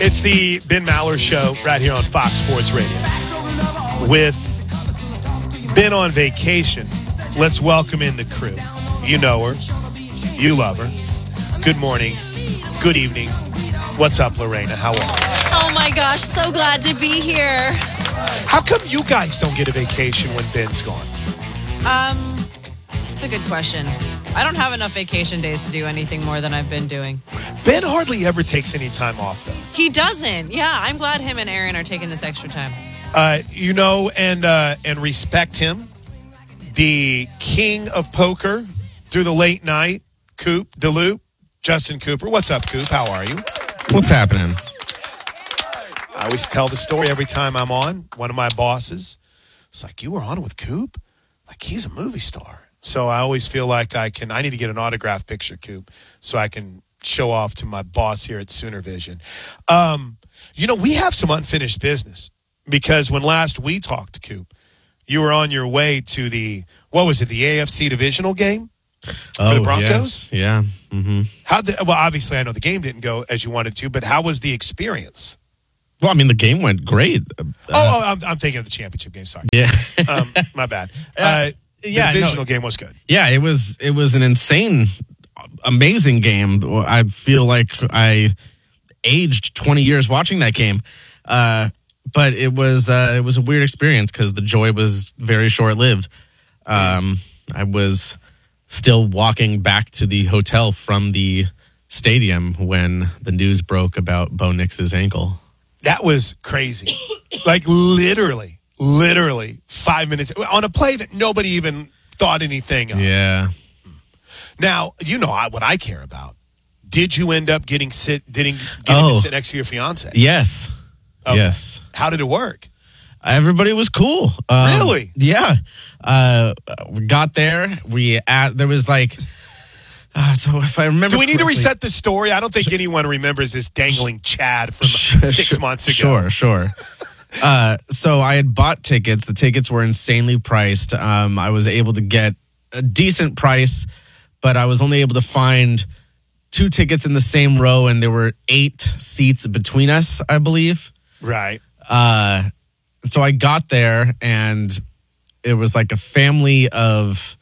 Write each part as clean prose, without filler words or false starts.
It's the Ben Maller Show right here on Fox Sports Radio. With Ben on vacation, let's welcome in the crew. You know her. You love her. Good morning. Good evening. What's up, Lorena? How are you? Oh, my gosh. So glad to be here. How come you guys don't get a vacation when Ben's gone? It's a good question. I don't have enough vacation days to do anything more than I've been doing. Ben hardly ever takes any time off, though. He doesn't. Yeah, I'm glad him and Aaron are taking this extra time. And respect him. The king of poker through the late night, Coop DeLoop, Justin Cooper. What's up, Coop? How are you? What's happening? I always tell the story every time I'm on. One of my bosses, it's like, you were on with Coop? Like, he's a movie star. So I always feel like I need to get an autograph picture, Coop, so I can show off to my boss here at Sooner Vision. We have some unfinished business because when last we talked to Coop, you were on your way to the AFC divisional game for the Broncos? Yes. Yeah. Mm-hmm. Obviously I know the game didn't go as you wanted to, but how was the experience? Well, I mean, the game went great. I'm thinking of the championship game. Sorry. Yeah. My bad. The divisional game was good. Yeah, it was an insane, amazing game. I feel like I aged 20 years watching that game. But it was a weird experience because the joy was very short-lived. I was still walking back to the hotel from the stadium when the news broke about Bo Nix's ankle. That was crazy. Like literally 5 minutes on a play that nobody even thought anything of. Yeah. Now, you know what I care about. Did you end up getting to sit next to your fiance? Yes. Okay. Yes. How did it work? Everybody was cool. Really? Yeah. We got there. There was like. So if I remember, do we need to reset the story? I don't think anyone remembers this dangling Chad from 6 months ago. Sure. So I had bought tickets. The tickets were insanely priced. I was able to get a decent price, but I was only able to find 2 tickets in the same row, and there were 8 seats between us, I believe. Right. So I got there, and it was like a family of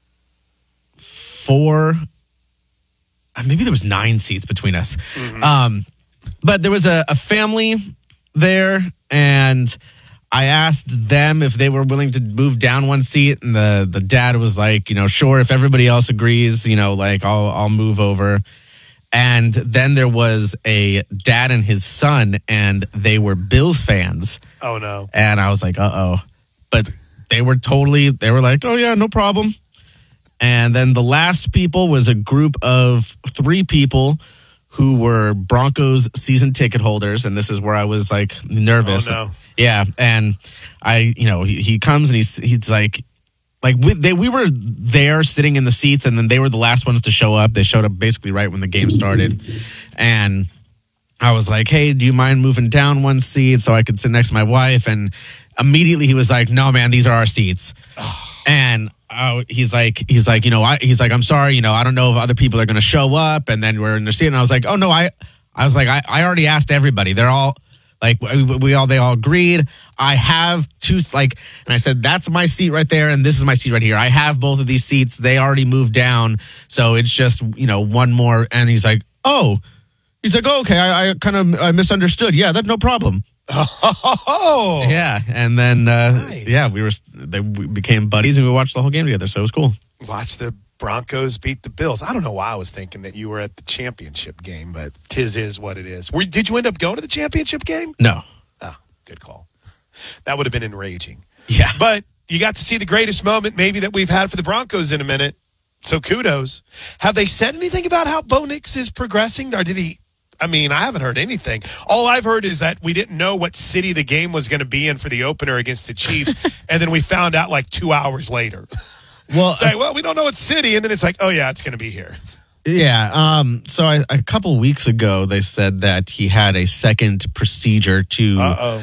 4. Maybe there was 9 seats between us. Mm-hmm. But there was a family there, and I asked them if they were willing to move down 1 seat, and the dad was like, sure, if everybody else agrees, I'll move over. And then there was a dad and his son, and they were Bills fans. Oh, no. And I was like, uh-oh. But they were like, oh, yeah, no problem. And then the last people was a group of 3 people who were Broncos season ticket holders. And this is where I was like nervous. Oh, no. Yeah. And he comes and he's like we were there sitting in the seats, and then they were the last ones to show up. They showed up basically right when the game started. And I was like, hey, do you mind moving down 1 seat so I could sit next to my wife? And immediately he was like, no, man, these are our seats. And he's like, I'm sorry, I don't know if other people are going to show up, and then we're in the seat. And I was like, oh no, I already asked everybody. They're all like, they all agreed. I have 2, and I said, that's my seat right there, and this is my seat right here. I have both of these seats. They already moved down, so it's just, 1 more. And he's like, oh, okay, I kind of misunderstood. Yeah, that's no problem. Oh, yeah, and then nice. we became buddies, and we watched the whole game together. So it was cool. Watch the Broncos beat the Bills. I don't know why I was thinking that you were at the championship game, but 'tis is what it is. Did you end up going to the championship game? No. Oh, good call. That would have been enraging. Yeah, but you got to see the greatest moment maybe that we've had for the Broncos in a minute. So kudos. Have they said anything about how Bo Nix is progressing, or did he? I mean, I haven't heard anything. All I've heard is that we didn't know what city the game was going to be in for the opener against the Chiefs, and then we found out like 2 hours later. Well, it's like, we don't know what city, and then it's like, oh yeah, it's going to be here. Yeah. So a couple weeks ago, they said that he had a second procedure to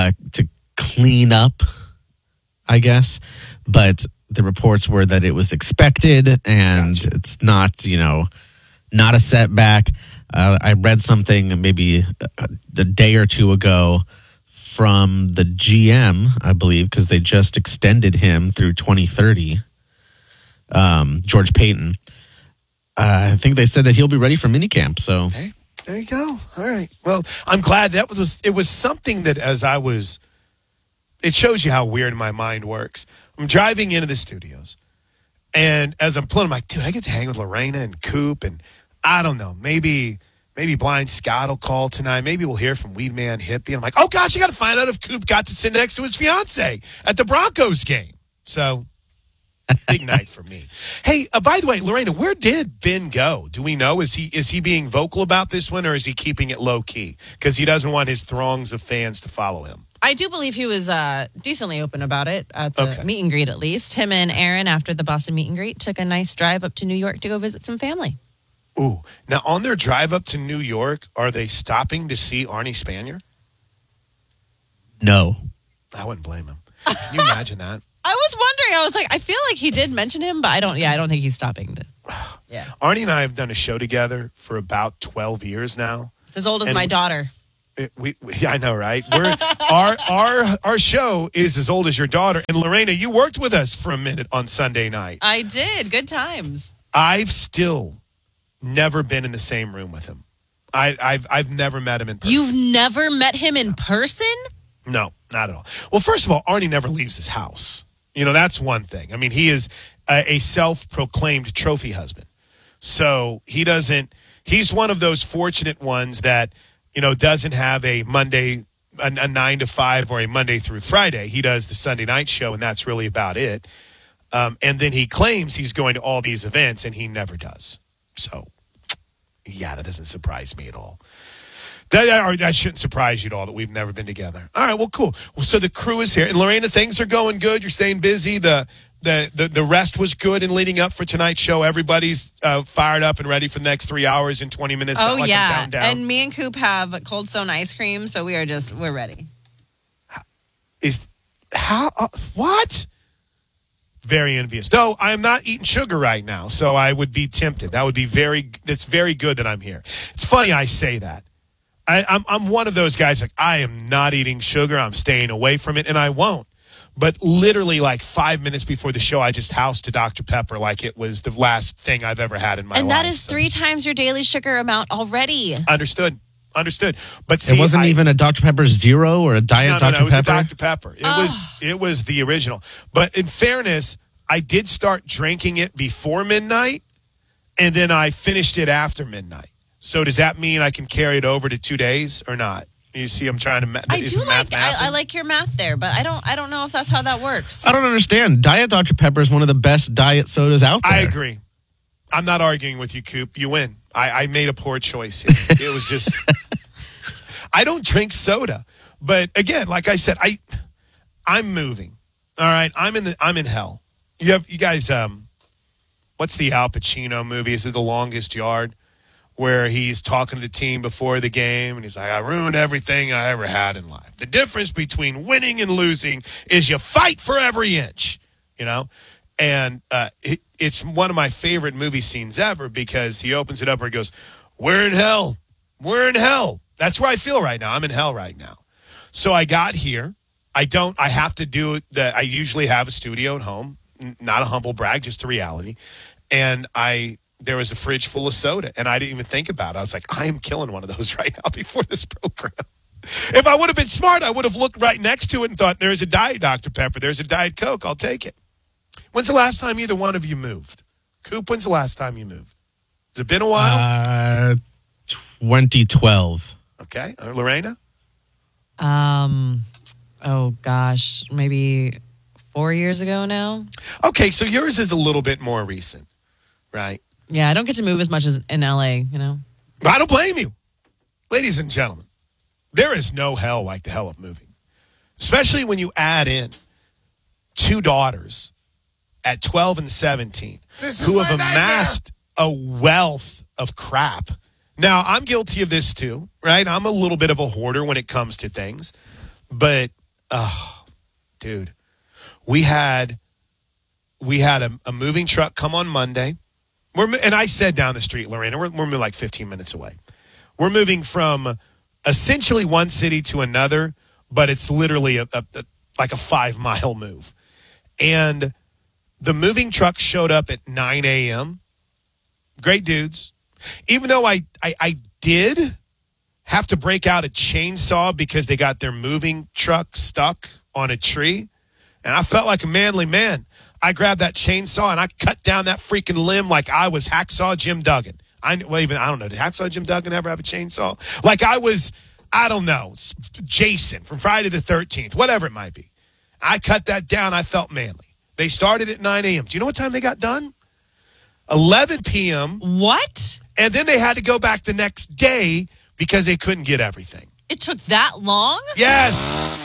clean up, I guess, but the reports were that it was expected and It's not, not a setback. I read something maybe a day or two ago from the GM, I believe, because they just extended him through 2030, George Payton. I think they said that he'll be ready for minicamp. So Hey, there you go. All right. Well, I'm glad it was something that it shows you how weird my mind works. I'm driving into the studios, and as I'm pulling, I'm like, dude, I get to hang with Lorena and Coop, and I don't know, maybe Blind Scott will call tonight. Maybe we'll hear from Weedman Hippie. I'm like, oh gosh, I got to find out if Coop got to sit next to his fiance at the Broncos game. So big night for me. Hey, by the way, Lorena, where did Ben go? Do we know? Is he being vocal about this one, or is he keeping it low key because he doesn't want his throngs of fans to follow him? I do believe he was decently open about it at the meet and greet, at least. Him and Aaron, after the Boston meet and greet, took a nice drive up to New York to go visit some family. Ooh. Now, on their drive up to New York, are they stopping to see Arnie Spanier? no. I wouldn't blame him. Can you imagine that? I was wondering. I was like, I feel like he did mention him, but I don't think he's stopping to. Yeah. Arnie and I have done a show together for about 12 years now. It's as old as my daughter. I know, right? Our show is as old as your daughter. And Lorena, you worked with us for a minute on Sunday night. I did. Good times. I've still never been in the same room with him. I've never met him in person. You've never met him in person? No, not at all. Well, first of all, Arnie never leaves his house. You know, that's one thing. I mean, he is a self-proclaimed trophy husband. So he's one of those fortunate ones that, you know, doesn't have a Monday, a 9 to 5 or a Monday through Friday. He does the Sunday night show, and that's really about it. And then he claims he's going to all these events, and he never does. So, yeah, that doesn't surprise me at all. That shouldn't surprise you at all that we've never been together. All right, well, cool. So the crew is here. And Lorena, things are going good. You're staying busy. The rest was good in leading up for tonight's show. Everybody's fired up and ready for the next 3 hours and 20 minutes. Oh, like yeah. I'm down. And me and Coop have Cold Stone ice cream, so we're ready. What? Very envious. Though I am not eating sugar right now, so I would be tempted. It's very good that I'm here. It's funny I say that. I'm one of those guys, like, I am not eating sugar. I'm staying away from it, and I won't. But literally, like 5 minutes before the show, I just housed a Dr. Pepper like it was the last thing I've ever had in my life. And that is 3 times your daily sugar amount already. Understood. But see, It wasn't even a Dr. Pepper Zero or a Diet Dr. No, it was Pepper? a Dr. Pepper. It was the original. But in fairness, I did start drinking it before midnight, and then I finished it after midnight. So does that mean I can carry it over to 2 days or not? You see, I'm trying to. I like your math there, but I don't know if that's how that works. I don't understand. Diet Dr. Pepper is one of the best diet sodas out there. I agree. I'm not arguing with you, Coop. You win. I made a poor choice here. It was just. I don't drink soda, but again, like I said, I'm moving. All right, I'm in hell. You guys. What's the Al Pacino movie? Is it The Longest Yard? Where he's talking to the team before the game, and he's like, I ruined everything I ever had in life. The difference between winning and losing is you fight for every inch, you know? And it's one of my favorite movie scenes ever because he opens it up where he goes, we're in hell. We're in hell. That's where I feel right now. I'm in hell right now. So I got here. I have to do it. I usually have a studio at home, not a humble brag, just a reality. And there was a fridge full of soda, and I didn't even think about it. I was like, I am killing one of those right now before this program. If I would have been smart, I would have looked right next to it and thought, there's a Diet Dr. Pepper. There's a Diet Coke. I'll take it. When's the last time either one of you moved? Coop, when's the last time you moved? Has it been a while? 2012. Okay. Lorena? Oh, gosh. Maybe 4 years ago now. Okay, so yours is a little bit more recent, right? Yeah, I don't get to move as much as in LA, you know? I don't blame you. Ladies and gentlemen, there is no hell like the hell of moving, especially when you add in 2 daughters at 12 and 17 who have amassed a wealth of crap. Now, I'm guilty of this too, right? I'm a little bit of a hoarder when it comes to things. But, dude, we had a moving truck come on Monday. And I said down the street, Lorena, we're like 15 minutes away. We're moving from essentially one city to another, but it's literally like a 5-mile move. And the moving truck showed up at 9 a.m. Great dudes. Even though I did have to break out a chainsaw because they got their moving truck stuck on a tree, and I felt like a manly man. I grabbed that chainsaw and I cut down that freaking limb like I was Hacksaw Jim Duggan. I don't know. Did Hacksaw Jim Duggan ever have a chainsaw? Like I was, I don't know, Jason from Friday the 13th, whatever it might be. I cut that down. I felt manly. They started at 9 a.m. Do you know what time they got done? 11 p.m. What? And then they had to go back the next day because they couldn't get everything. It took that long? Yes.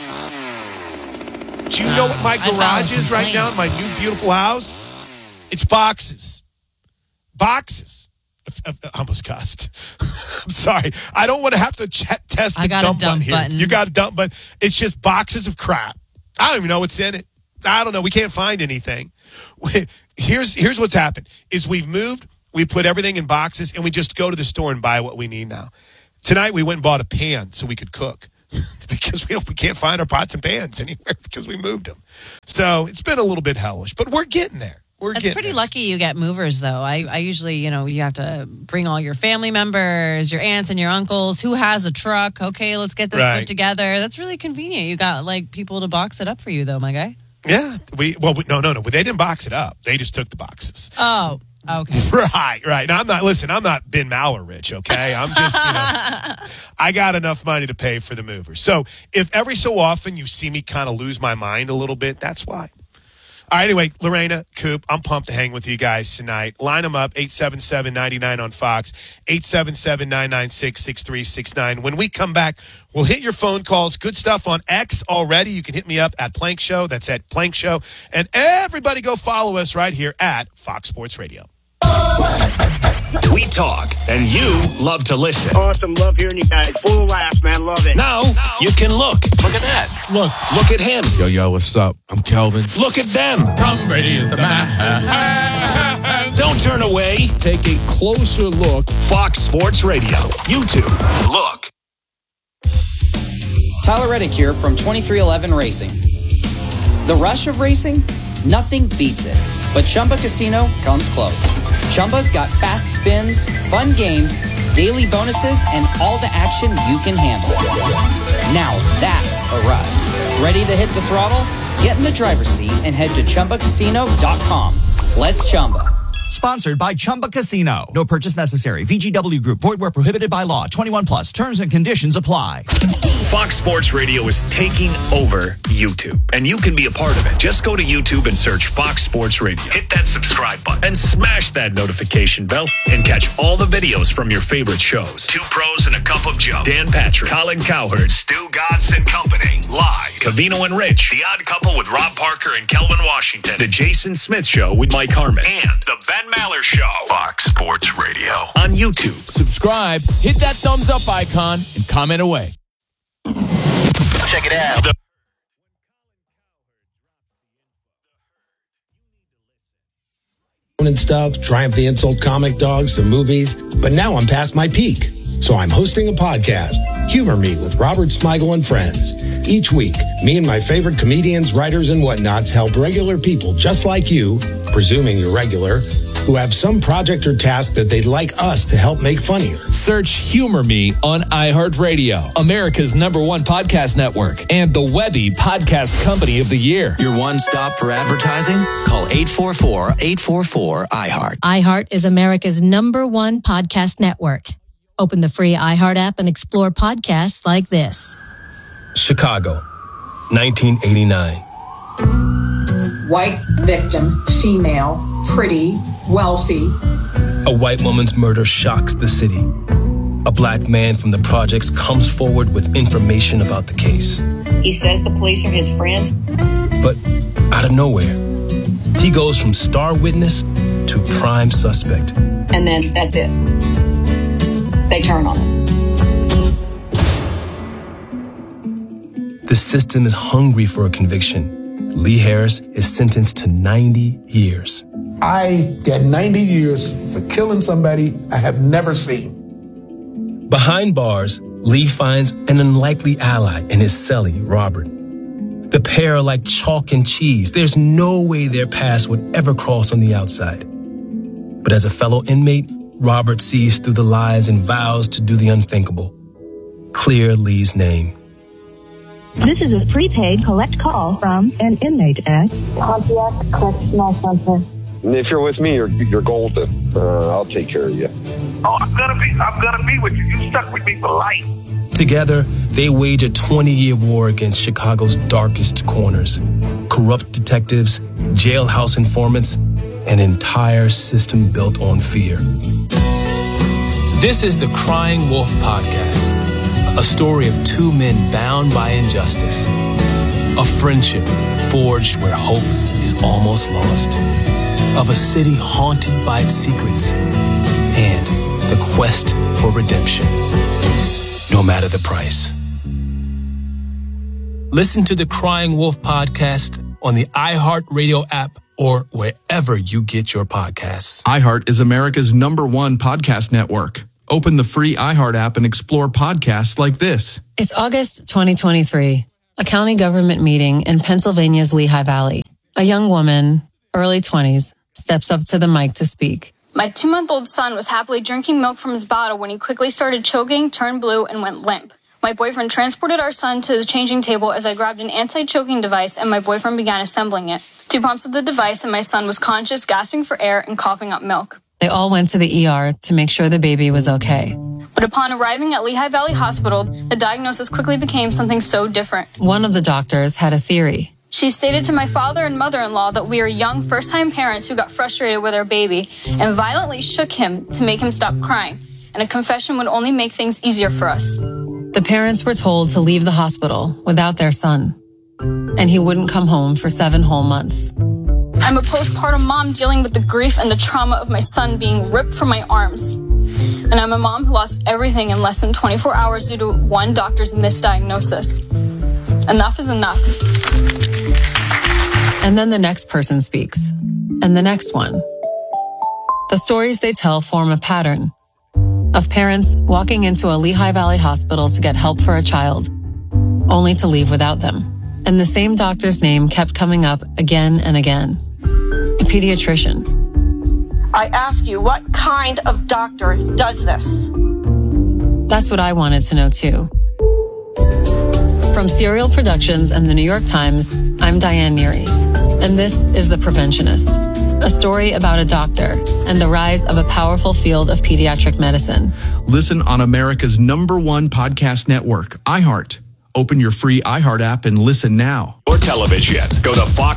Do you know what my garage is right now in my new beautiful house? It's boxes. Boxes. I almost cussed. I'm sorry. I don't want to have to test the dump button here. You got a dump button. It's just boxes of crap. I don't even know what's in it. I don't know. We can't find anything. Here's what's happened is we've moved. We put everything in boxes, and we just go to the store and buy what we need now. Tonight, we went and bought a pan so we could cook because we can't find our pots and pans anywhere because we moved them. So it's been a little bit hellish, but we're getting there. That's pretty lucky you get movers, though. I usually, you have to bring all your family members, your aunts and your uncles. Who has a truck? Okay, let's get this put together. That's really convenient. You got, people to box it up for you, though, my guy. Yeah. No. They didn't box it up. They just took the boxes. Oh, okay. Right. Now, I'm not Ben Maller rich, okay? I'm just, I got enough money to pay for the movers. So if every so often you see me kind of lose my mind a little bit, that's why. All right, anyway, Lorena, Coop, I'm pumped to hang with you guys tonight. Line them up, 877-99 on Fox, 877-996-6369. When we come back, we'll hit your phone calls. Good stuff on X already. You can hit me up at Plank Show. That's at Plank Show. And everybody go follow us right here at Fox Sports Radio. We talk, and you love to listen. Awesome. Love hearing you guys. Full of laughs, man. Love it. Now, you can look. Look at that. Look at him. Yo, what's up? I'm Kelvin. Look at them. Tom Brady is the man. Don't turn away. Take a closer look. Fox Sports Radio. YouTube. Look. Tyler Reddick here from 2311 Racing. The rush of racing? Nothing beats it. But Chumba Casino comes close. Chumba's got fast spins, fun games, daily bonuses, and all the action you can handle. Now that's a ride. Ready to hit the throttle? Get in the driver's seat and head to ChumbaCasino.com. Let's Chumba. Sponsored by Chumba Casino. No purchase necessary. VGW Group. Void where prohibited by law. 21 plus. Terms and conditions apply. Fox Sports Radio is taking over YouTube, and you can be a part of it. Just go to YouTube and search Fox Sports Radio. Hit that subscribe button and smash that notification bell and catch all the videos from your favorite shows. Two Pros and a Cup of Joe. Dan Patrick, Colin Cowherd, Stu Godson and Company. Live. Cavino and Rich. The Odd Couple with Rob Parker and Kelvin Washington. The Jason Smith Show with Mike Harmon. And the Ben Maller Show. Fox Sports Radio. On YouTube. Subscribe, hit that thumbs up icon, and comment away. Check it out. And stuff, Triumph the Insult comic dogs, some movies, but now I'm past my peak. So I'm hosting a podcast, Humor Me with Robert Smigel and friends. Each week, me and my favorite comedians, writers, and whatnots help regular people just like you, presuming you're regular, who have some project or task that they'd like us to help make funnier. Search Humor Me on iHeartRadio, America's #1 podcast network, and the Webby Podcast Company of the Year. Your one stop for advertising? Call 844-844-iHeart. iHeart is America's #1 podcast network. Open the free iHeart app and explore podcasts like this. Chicago, 1989. White victim, female, pretty, wealthy. A white woman's murder shocks the city. A black man from the projects comes forward with information about the case. He says the police are his friends. But out of nowhere, he goes from star witness to prime suspect. And then that's it. They turn on him. The system is hungry for a conviction. Lee Harris is sentenced to 90 years. I get 90 years for killing somebody I have never seen. Behind bars, Lee finds an unlikely ally in his cellie, Robert. The pair are like chalk and cheese. There's no way their paths would ever cross on the outside. But as a fellow inmate, Robert sees through the lies and vows to do the unthinkable. Clear Lee's name. This is a prepaid collect call from an inmate at Pontiac Correctional Center. If you're with me, you're golden. I'll take care of you. Oh, I'm gonna be with you. You stuck with me for life. Together, they wage a 20-year war against Chicago's darkest corners. Corrupt detectives, jailhouse informants, an entire system built on fear. This is the Crying Wolf Podcast, a story of two men bound by injustice, a friendship forged where hope is almost lost, of a city haunted by its secrets, and the quest for redemption, no matter the price. Listen to the Crying Wolf Podcast on the iHeartRadio app or wherever you get your podcasts. iHeart is America's #1 podcast network. Open the free iHeart app and explore podcasts like this. It's August 2023, a county government meeting in Pennsylvania's Lehigh Valley. A young woman, early 20s, steps up to the mic to speak. My 2-month-old son was happily drinking milk from his bottle when he quickly started choking, turned blue, and went limp. My boyfriend transported our son to the changing table as I grabbed an anti-choking device and my boyfriend began assembling it. 2 pumps of the device and my son was conscious, gasping for air and coughing up milk. They all went to the ER to make sure the baby was okay. But upon arriving at Lehigh Valley Hospital, the diagnosis quickly became something so different. One of the doctors had a theory. She stated to my father and mother-in-law that we are young first-time parents who got frustrated with our baby and violently shook him to make him stop crying, and a confession would only make things easier for us. The parents were told to leave the hospital without their son, and he wouldn't come home for 7 whole months. I'm a postpartum mom dealing with the grief and the trauma of my son being ripped from my arms. And I'm a mom who lost everything in less than 24 hours due to one doctor's misdiagnosis. Enough is enough. And then the next person speaks, and the next one. The stories they tell form a pattern of parents walking into a Lehigh Valley hospital to get help for a child, only to leave without them. And the same doctor's name kept coming up again and again. A pediatrician. I ask you, what kind of doctor does this? That's what I wanted to know too. From Serial Productions and the New York Times, I'm Diane Neary, and this is The Preventionist, a story about a doctor and the rise of a powerful field of pediatric medicine. Listen on America's #1 podcast network, iHeart. Open your free iHeart app and listen now. Or television. Go to Fox